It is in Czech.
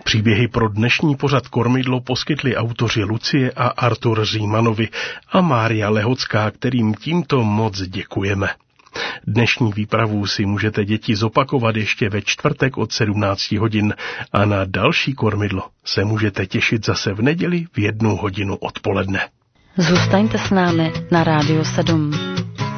Příběhy pro dnešní pořad Kormidlo poskytli autoři Lucie a Artur Římanovi a Mária Lehocká, kterým tímto moc děkujeme. Dnešní výpravu si můžete děti zopakovat ještě ve čtvrtek od 17 hodin a na další Kormidlo se můžete těšit zase v neděli v 1 hodinu odpoledne. Zůstaňte s námi na Rádiu 7.